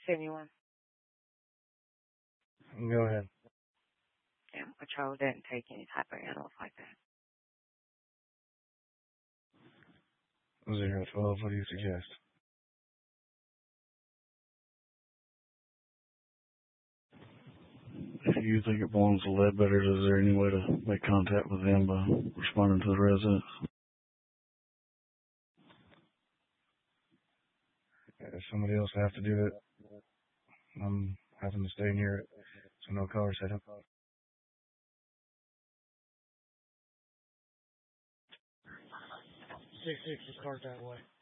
71. Go ahead. Yeah, patrol doesn't take any type of animals like that. 012, what do you suggest? If you think it belongs to Ledbetter, is there any way to make contact with them by responding to the residents? If somebody else have to do it, I'm having to stay near it, so no car set up. 6-6 is parked that way.